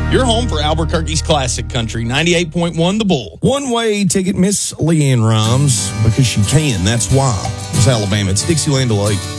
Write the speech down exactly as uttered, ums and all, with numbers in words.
Your home for Albuquerque's classic country, ninety-eight point one The Bull. One-way ticket, Miss Leanne Rhymes, because she can. That's why. It's Alabama. It's Dixieland Lake.